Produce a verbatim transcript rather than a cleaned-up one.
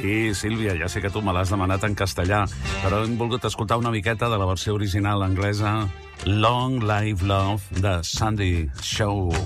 Sí, Sílvia, ja sé que tu me l'has demanat en castellà, però hem volgut escoltar una miqueta de la versió original anglesa Long Live Love de Sandy Shaw.